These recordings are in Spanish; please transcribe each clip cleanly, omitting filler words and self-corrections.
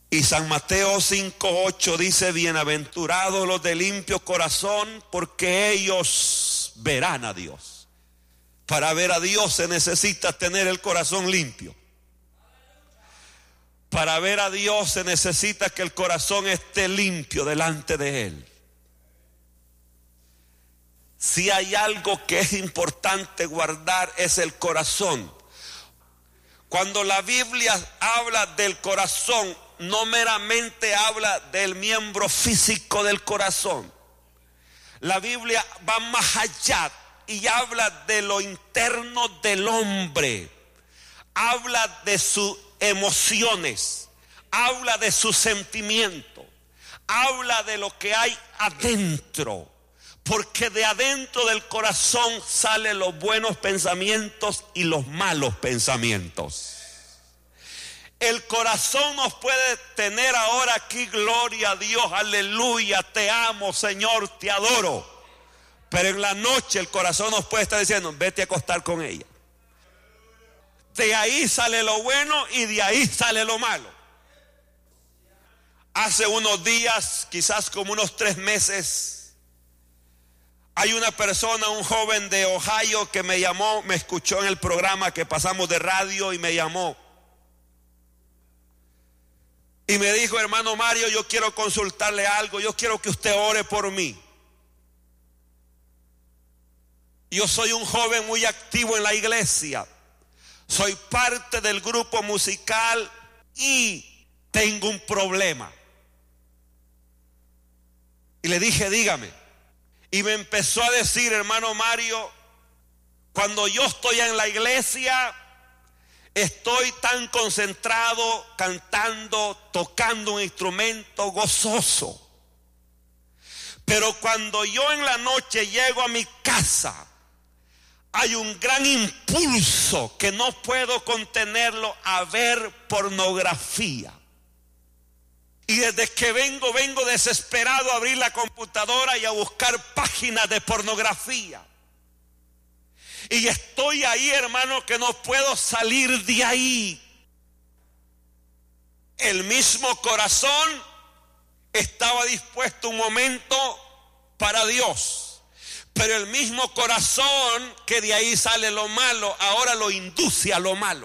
Y San Mateo 5:8 dice: bienaventurados los de limpio corazón, porque ellos verán a Dios. Para ver a Dios se necesita tener el corazón limpio. Para ver a Dios se necesita que el corazón esté limpio delante de Él. Si hay algo que es importante guardar, es el corazón. Cuando la Biblia habla del corazón, no meramente habla del miembro físico del corazón. La Biblia va más allá y habla de lo interno del hombre. Habla de sus emociones, habla de sus sentimientos, habla de lo que hay adentro. Porque de adentro del corazón salen los buenos pensamientos y los malos pensamientos. El corazón nos puede tener ahora aquí, gloria a Dios, aleluya, te amo, Señor, te adoro. Pero en la noche el corazón nos puede estar diciendo: vete a acostar con ella. De ahí sale lo bueno y de ahí sale lo malo. Hace unos días, quizás como unos 3 meses, hay una persona, un joven de Ohio, que me llamó, me escuchó en el programa que pasamos de radio y me llamó. Y me dijo: hermano Mario, yo quiero consultarle algo, yo quiero que usted ore por mí. Yo soy un joven muy activo en la iglesia, soy parte del grupo musical y tengo un problema. Y le dije: dígame. Y me empezó a decir: hermano Mario, cuando yo estoy en la iglesia, estoy tan concentrado, cantando, tocando un instrumento, gozoso. Pero cuando yo en la noche llego a mi casa, hay un gran impulso que no puedo contenerlo a ver pornografía. Y desde que vengo desesperado a abrir la computadora y a buscar páginas de pornografía. Y estoy ahí, hermano, que no puedo salir de ahí. El mismo corazón estaba dispuesto un momento para Dios, pero el mismo corazón que de ahí sale lo malo, ahora lo induce a lo malo.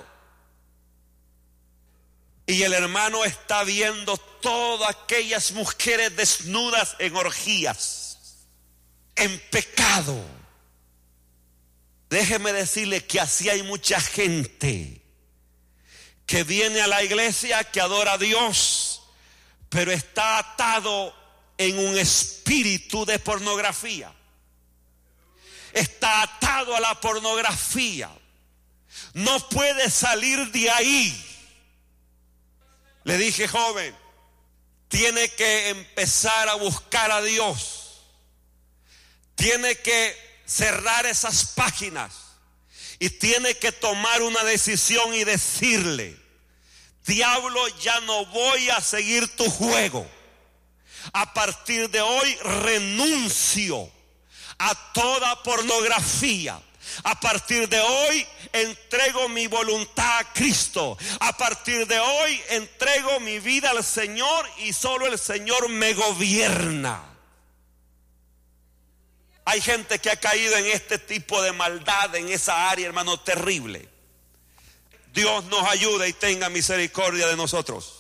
Y el hermano está viendo todas aquellas mujeres desnudas en orgías, en pecado. Déjeme decirle que así hay mucha gente que viene a la iglesia, que adora a Dios, pero está atado en un espíritu de pornografía. Está atado a la pornografía. No puede salir de ahí. Le dije: joven, tiene que empezar a buscar a Dios. Tiene que cerrar esas páginas y tiene que tomar una decisión y decirle: diablo, ya no voy a seguir tu juego. A partir de hoy renuncio a toda pornografía. A partir de hoy entrego mi voluntad a Cristo. A partir de hoy entrego mi vida al Señor y solo el Señor me gobierna. Hay gente que ha caído en este tipo de maldad, en esa área, hermano, terrible. Dios nos ayude y tenga misericordia de nosotros.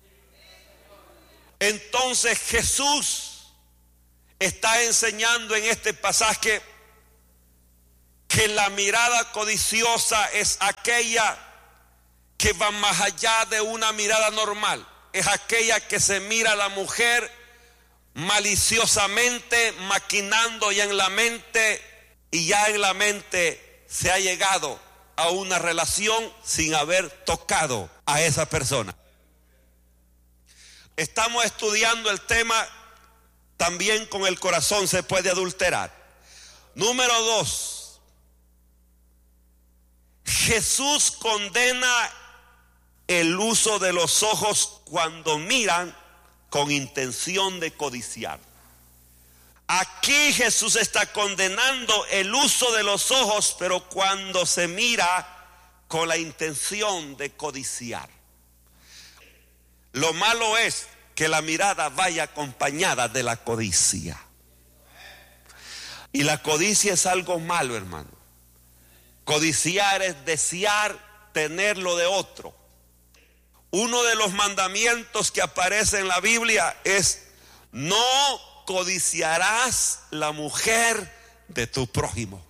Entonces Jesús está enseñando en este pasaje que la mirada codiciosa es aquella que va más allá de una mirada normal. Es aquella que se mira a la mujer maliciosamente, maquinando ya en la mente, y ya en la mente se ha llegado a una relación sin haber tocado a esa persona. Estamos estudiando el tema: también con el corazón se puede adulterar. Número 2. Jesús condena el uso de los ojos cuando miran con intención de codiciar. Aquí Jesús está condenando el uso de los ojos, pero cuando se mira con la intención de codiciar. Lo malo es que la mirada vaya acompañada de la codicia. Y la codicia es algo malo, hermano. Codiciar es desear tener lo de otro. Uno de los mandamientos que aparece en la Biblia es: no codiciarás la mujer de tu prójimo.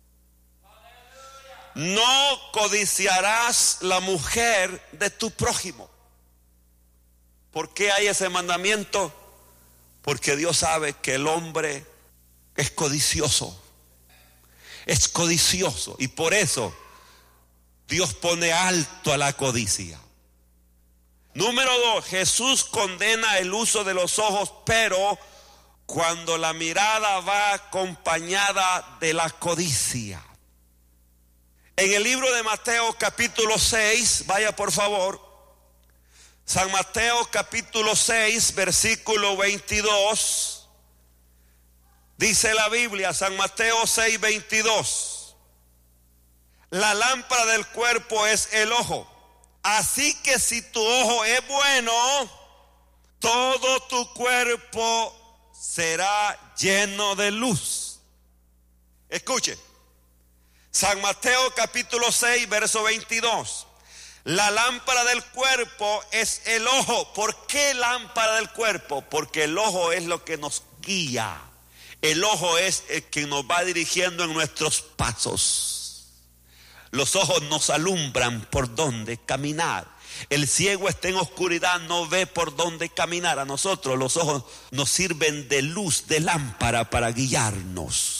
No codiciarás la mujer de tu prójimo. ¿Por qué hay ese mandamiento? Porque Dios sabe que el hombre es codicioso. Es codicioso. Y por eso Dios pone alto a la codicia. Número 2, Jesús condena el uso de los ojos, pero cuando la mirada va acompañada de la codicia. En el libro de Mateo capítulo 6, vaya por favor, San Mateo capítulo 6, versículo 22, dice la Biblia, San Mateo 6, 22, la lámpara del cuerpo es el ojo. Así que si tu ojo es bueno, todo tu cuerpo será lleno de luz. Escuche, San Mateo capítulo 6, verso 22. La lámpara del cuerpo es el ojo. ¿Por qué lámpara del cuerpo? Porque el ojo es lo que nos guía. El ojo es el que nos va dirigiendo en nuestros pasos. Los ojos nos alumbran por dónde caminar. El ciego está en oscuridad, no ve por dónde caminar. A nosotros los ojos nos sirven de luz, de lámpara para guiarnos.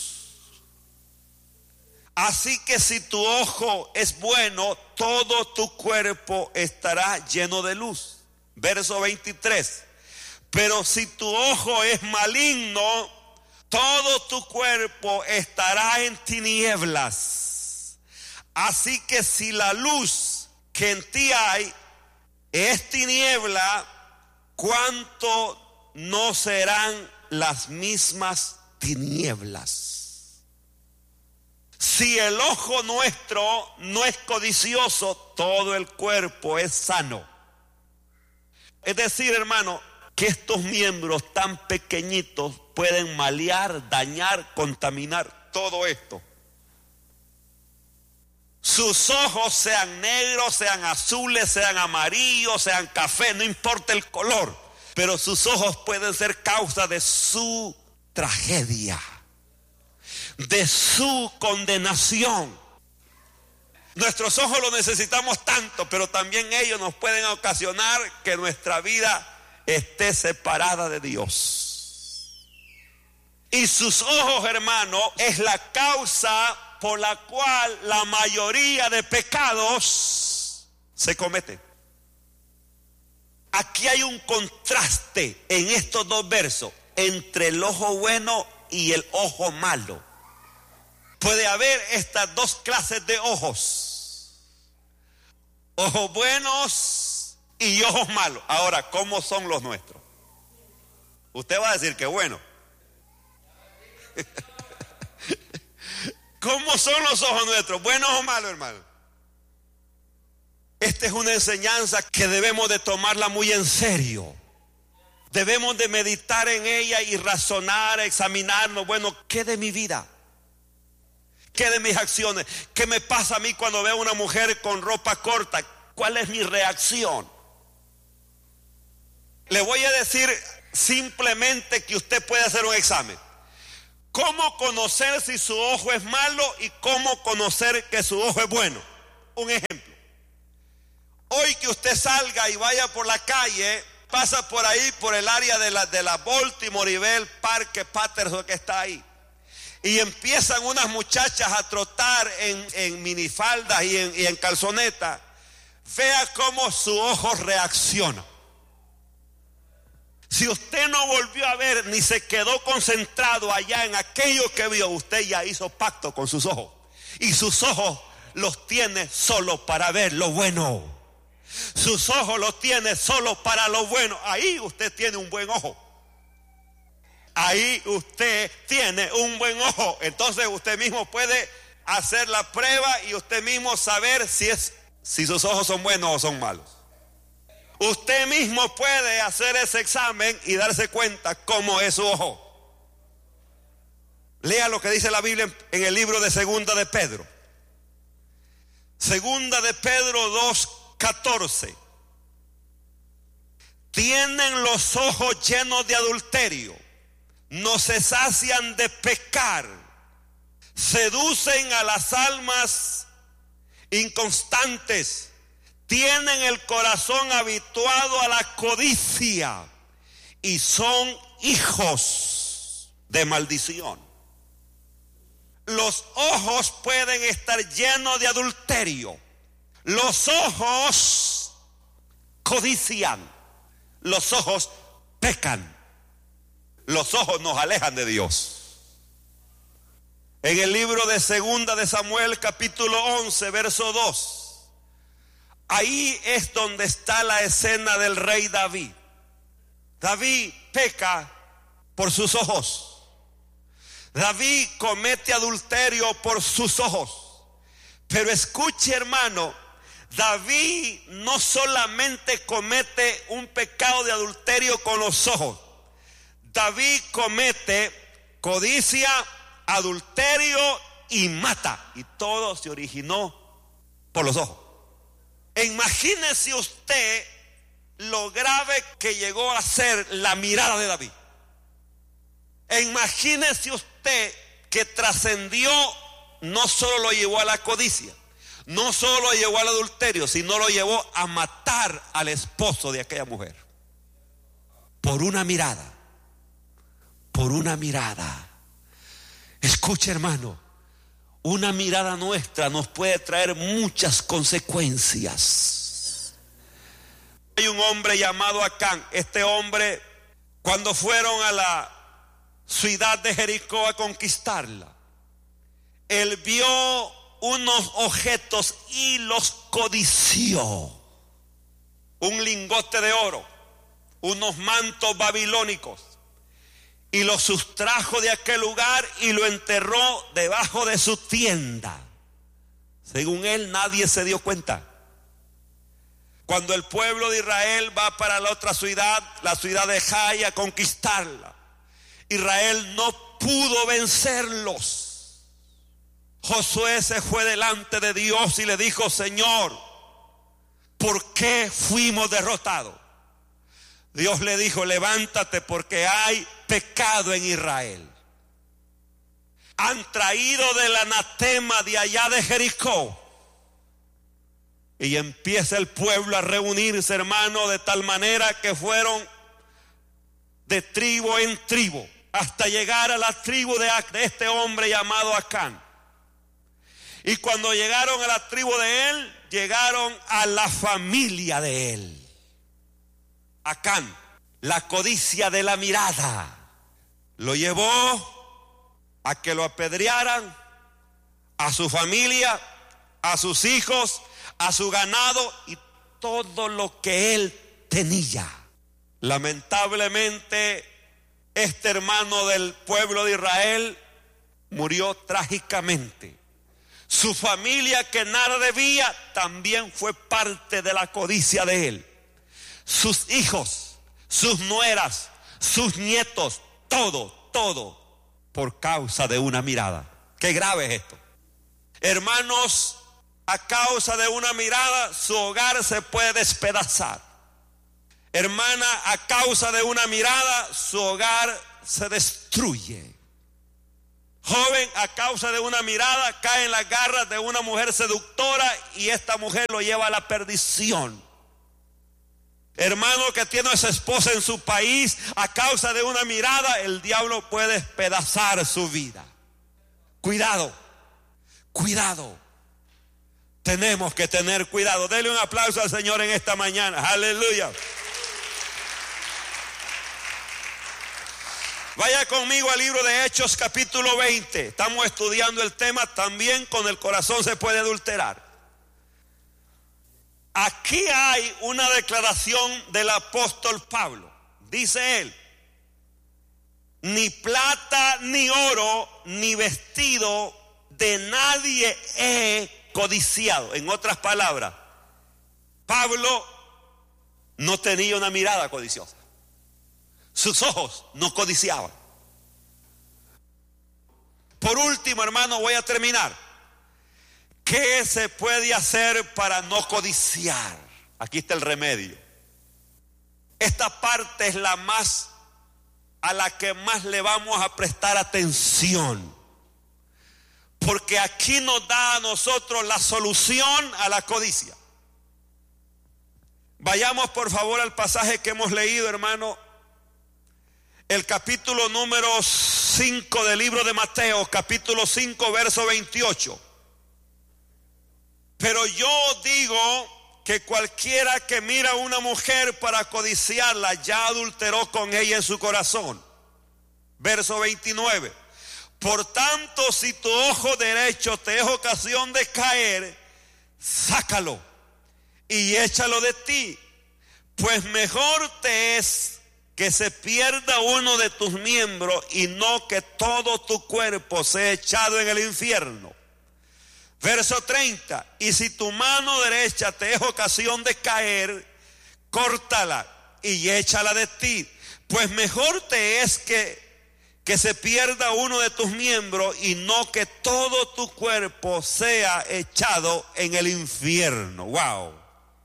Así que si tu ojo es bueno, todo tu cuerpo estará lleno de luz. Verso 23. Pero si tu ojo es maligno, todo tu cuerpo estará en tinieblas. Así que si la luz que en ti hay es tiniebla, ¿cuánto no serán las mismas tinieblas? Si el ojo nuestro no es codicioso, todo el cuerpo es sano. Es decir, hermano, que estos miembros tan pequeñitos pueden malear, dañar, contaminar todo esto. Sus ojos, sean negros, sean azules, sean amarillos, sean café, no importa el color, pero sus ojos pueden ser causa de su tragedia, de su condenación. Nuestros ojos los necesitamos tanto, pero también ellos nos pueden ocasionar que nuestra vida esté separada de Dios. Y sus ojos, hermano, es la causa por la cual la mayoría de pecados se cometen. Aquí hay un contraste en estos dos versos entre el ojo bueno y el ojo malo. Puede haber estas dos clases de ojos: ojos buenos y ojos malos. Ahora, ¿cómo son los nuestros? Usted va a decir que bueno. ¿Cómo son los ojos nuestros? ¿Buenos o malos, hermano? Esta es una enseñanza que debemos de tomarla muy en serio. Debemos de meditar en ella y razonar, examinarnos. Bueno, ¿qué de mi vida? ¿Qué de mis acciones? ¿Qué me pasa a mí cuando veo a una mujer con ropa corta? ¿Cuál es mi reacción? Le voy a decir simplemente que usted puede hacer un examen. ¿Cómo conocer si su ojo es malo y cómo conocer que su ojo es bueno? Un ejemplo. Hoy que usted salga y vaya por la calle, pasa por ahí, por el área de la Baltimore y ve el parque Patterson que está ahí. Y empiezan unas muchachas a trotar en minifaldas y en calzoneta. Vea cómo su ojo reacciona. Si usted no volvió a ver ni se quedó concentrado allá en aquello que vio, usted ya hizo pacto con sus ojos. Y sus ojos los tiene solo para ver lo bueno. Sus ojos los tiene solo para lo bueno. Ahí usted tiene un buen ojo. Ahí usted tiene un buen ojo. Entonces usted mismo puede hacer la prueba y usted mismo saber si sus ojos son buenos o son malos. Usted mismo puede hacer ese examen y darse cuenta cómo es su ojo. Lea lo que dice la Biblia en el libro de Segunda de Pedro. Segunda de Pedro 2:14. Tienen los ojos llenos de adulterio, no se sacian de pecar, seducen a las almas inconstantes, tienen el corazón habituado a la codicia y son hijos de maldición. Los ojos pueden estar llenos de adulterio. Los ojos codician. Los ojos pecan. Los ojos nos alejan de Dios. En el libro de Segunda de Samuel, capítulo 11, verso 2. Ahí es donde está la escena del rey David. David peca por sus ojos. David comete adulterio por sus ojos. Pero escuche, hermano, David no solamente comete un pecado de adulterio con los ojos. David comete codicia, adulterio y mata. Y todo se originó por los ojos. Imagínese usted lo grave que llegó a ser la mirada de David. Imagínese usted que trascendió, no solo lo llevó a la codicia, no solo lo llevó al adulterio, sino lo llevó a matar al esposo de aquella mujer. Por una mirada. Por una mirada. Escuche, hermano, una mirada nuestra nos puede traer muchas consecuencias. Hay un hombre llamado Acán. Este hombre, cuando fueron a la ciudad de Jericó a conquistarla, él vio unos objetos y los codició. Un lingote de oro, unos mantos babilónicos, y lo sustrajo de aquel lugar y lo enterró debajo de su tienda. Según él, nadie se dio cuenta. Cuando el pueblo de Israel va para la otra ciudad, la ciudad de Jai, a conquistarla, Israel no pudo vencerlos. Josué se fue delante de Dios y le dijo: Señor, ¿por qué fuimos derrotados? Dios le dijo: levántate, porque hay pecado en Israel. Han traído del anatema de allá de Jericó. Y empieza el pueblo a reunirse, hermano, de tal manera que fueron de tribu en tribu, hasta llegar a la tribu de este hombre llamado Acán. Y cuando llegaron a la tribu de él, llegaron a la familia de él. Acán, la codicia de la mirada, lo llevó a que lo apedrearan, a su familia, a sus hijos, a su ganado y todo lo que él tenía. Lamentablemente, este hermano del pueblo de Israel murió trágicamente. Su familia, que nada debía, también fue parte de la codicia de él. Sus hijos, sus nueras, sus nietos, todo por causa de una mirada. Qué grave es esto. Hermanos, a causa de una mirada su hogar se puede despedazar. Hermana, a causa de una mirada su hogar se destruye. Joven, a causa de una mirada cae en las garras de una mujer seductora y esta mujer lo lleva a la perdición. Hermano que tiene a su esposa en su país, a causa de una mirada el diablo puede despedazar su vida. Cuidado, cuidado. Tenemos que tener cuidado. Dele un aplauso al Señor en esta mañana. Aleluya. Vaya conmigo al libro de Hechos, capítulo 20. Estamos estudiando el tema, también con el corazón se puede adulterar. Aquí hay una declaración del apóstol Pablo. Dice él: ni plata, ni oro, ni vestido de nadie he codiciado. En otras palabras, Pablo no tenía una mirada codiciosa. Sus ojos no codiciaban. Por último, hermano, voy a terminar. ¿Qué se puede hacer para no codiciar? Aquí está el remedio. Esta parte es la más a la que más le vamos a prestar atención, porque aquí nos da a nosotros la solución a la codicia. Vayamos por favor al pasaje que hemos leído, hermano, el capítulo número 5 del libro de Mateo, capítulo 5, verso 28. Pero yo digo que cualquiera que mira a una mujer para codiciarla ya adulteró con ella en su corazón. Verso 29. Por tanto, si tu ojo derecho te es ocasión de caer, sácalo y échalo de ti, pues mejor te es que se pierda uno de tus miembros y no que todo tu cuerpo sea echado en el infierno. Verso 30, y si tu mano derecha te es ocasión de caer, córtala y échala de ti, pues mejor te es que se pierda uno de tus miembros y no que todo tu cuerpo sea echado en el infierno. Wow.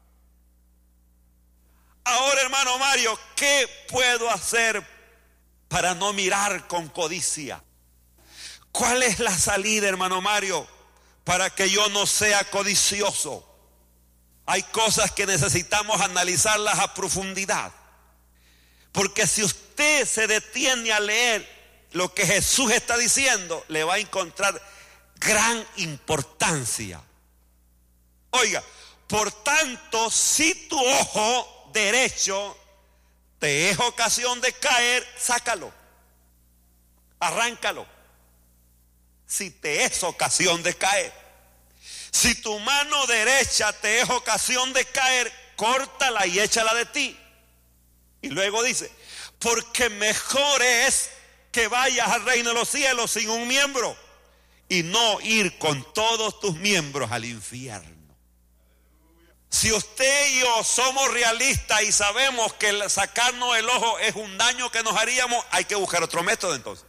Ahora, hermano Mario, ¿qué puedo hacer para no mirar con codicia? ¿Cuál es la salida, hermano Mario, para que yo no sea codicioso? Hay cosas que necesitamos analizarlas a profundidad, porque si usted se detiene a leer lo que Jesús está diciendo, le va a encontrar gran importancia. Oiga, por tanto, si tu ojo derecho te es ocasión de caer, sácalo, arráncalo. Si te es ocasión de caer. Si tu mano derecha te es ocasión de caer, córtala y échala de ti. Y luego dice, porque mejor es que vayas al reino de los cielos sin un miembro y no ir con todos tus miembros al infierno. Si usted y yo somos realistas y sabemos que sacarnos el ojo es un daño que nos haríamos, hay que buscar otro método entonces.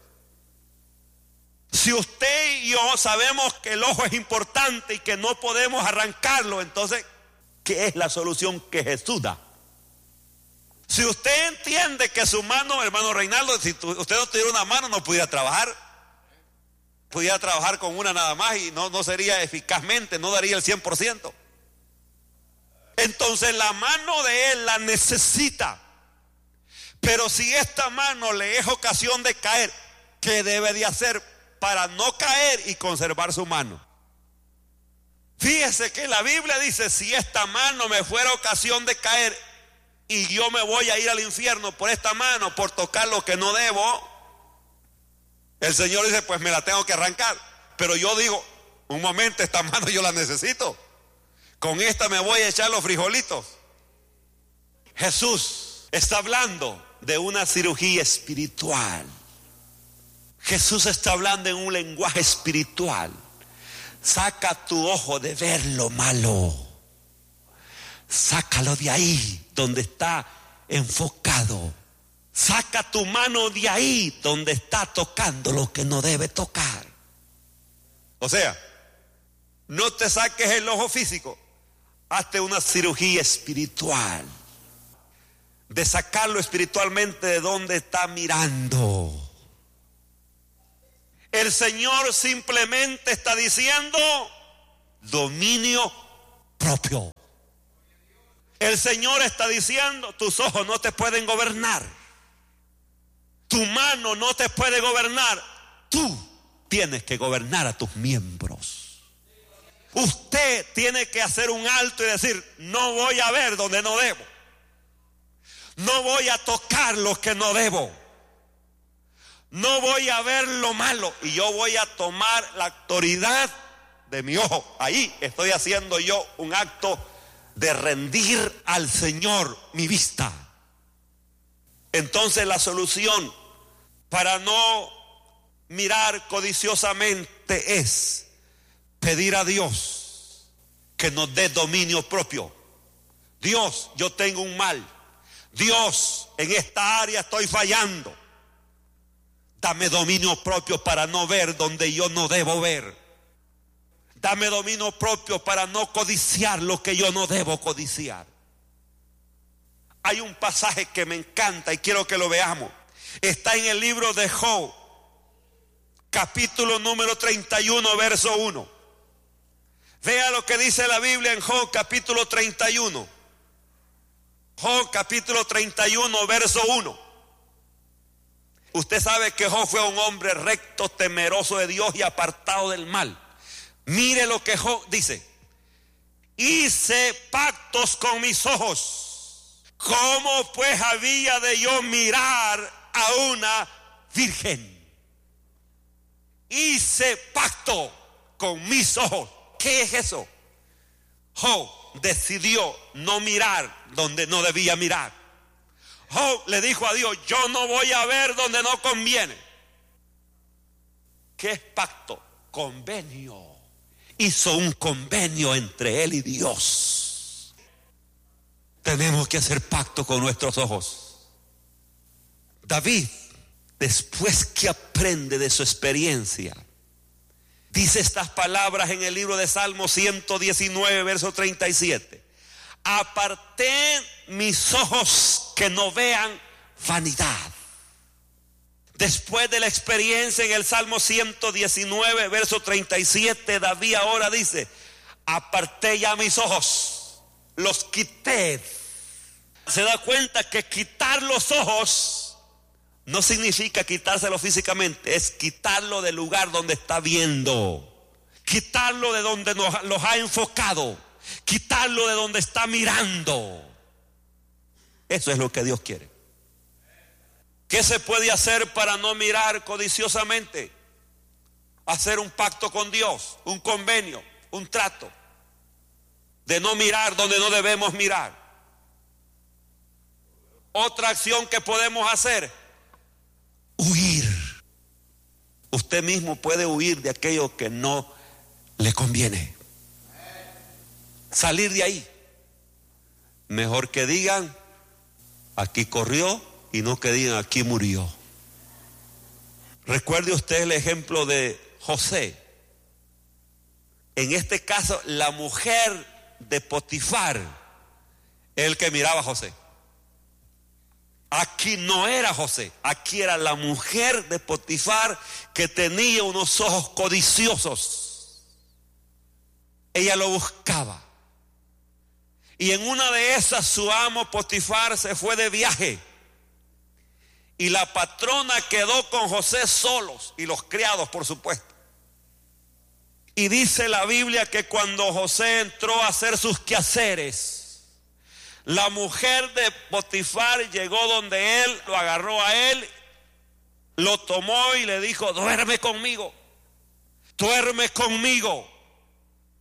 Si usted y yo sabemos que el ojo es importante y que no podemos arrancarlo, entonces, ¿qué es la solución que Jesús da? Si usted entiende que su mano, hermano Reinaldo, si usted no tuviera una mano no pudiera trabajar con una nada más y no sería eficazmente, no daría el 100%. Entonces la mano de él la necesita. Pero si esta mano le es ocasión de caer, ¿qué debe de hacer para no caer y conservar su mano? Fíjese que la Biblia dice, si esta mano me fuera ocasión de caer y yo me voy a ir al infierno por esta mano, por tocar lo que no debo, el Señor dice, pues me la tengo que arrancar. Pero yo digo, un momento, esta mano yo la necesito. Con esta me voy a echar los frijolitos. Jesús está hablando de una cirugía espiritual. Jesús está hablando en un lenguaje espiritual. Saca tu ojo de ver lo malo. Sácalo de ahí donde está enfocado. Saca tu mano de ahí donde está tocando lo que no debe tocar. O sea, no te saques el ojo físico. Hazte una cirugía espiritual. De sacarlo espiritualmente de donde está mirando. El Señor simplemente está diciendo dominio propio. El Señor está diciendo, tus ojos no te pueden gobernar. Tu mano no te puede gobernar. Tú tienes que gobernar a tus miembros. Usted tiene que hacer un alto y decir, no voy a ver donde no debo. No voy a tocar lo que no debo. No voy a ver lo malo y yo voy a tomar la autoridad de mi ojo. Ahí estoy haciendo yo un acto de rendir al Señor mi vista. Entonces la solución para no mirar codiciosamente es pedir a Dios que nos dé dominio propio. Dios, yo tengo un mal, Dios, en esta área estoy fallando. Dame dominio propio para no ver donde yo no debo ver. Dame dominio propio para no codiciar lo que yo no debo codiciar. Hay un pasaje que me encanta y quiero que lo veamos. Está en el libro de Job, capítulo número 31, verso 1. Vea lo que dice la Biblia en Job, capítulo 31. Job, capítulo 31, verso 1. Usted sabe que Job fue un hombre recto, temeroso de Dios y apartado del mal. Mire lo que Job dice. Hice pactos con mis ojos. ¿Cómo pues había de yo mirar a una virgen? Hice pacto con mis ojos. ¿Qué es eso? Job decidió no mirar donde no debía mirar. Job le dijo a Dios: yo no voy a ver donde no conviene. ¿Qué es pacto? Convenio. Hizo un convenio entre él y Dios. Tenemos que hacer pacto con nuestros ojos. David, después que aprende de su experiencia, dice estas palabras en el libro de Salmo 119, verso 37. Aparté mis ojos que no vean vanidad. Después de la experiencia en el Salmo 119, verso 37, David ahora dice: aparté ya mis ojos, los quité. Se da cuenta que quitar los ojos no significa quitárselo físicamente, es quitarlo del lugar donde está viendo, quitarlo de donde los ha enfocado, quitarlo de donde está mirando. Eso es lo que Dios quiere. ¿Qué se puede hacer para no mirar codiciosamente? Hacer un pacto con Dios, un convenio, un trato de no mirar donde no debemos mirar. Otra acción que podemos hacer: huir. Usted mismo puede huir de aquello que no le conviene. Salir de ahí. Mejor que digan: aquí corrió, y no que digan: aquí murió. Recuerde usted el ejemplo de José. En este caso, la mujer de Potifar es el que miraba a José. Aquí no era José, aquí era la mujer de Potifar, que tenía unos ojos codiciosos. Ella lo buscaba. Y en una de esas, su amo Potifar se fue de viaje. Y la patrona quedó con José solos, y los criados, por supuesto. Y dice la Biblia que cuando José entró a hacer sus quehaceres, la mujer de Potifar llegó donde él, lo agarró a él, lo tomó y le dijo: duerme conmigo, duerme conmigo.